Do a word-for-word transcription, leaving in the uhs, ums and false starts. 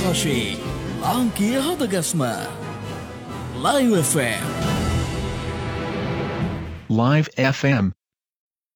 ආකාශයේ ලාංකීය හදගස්ම Live F M Live F M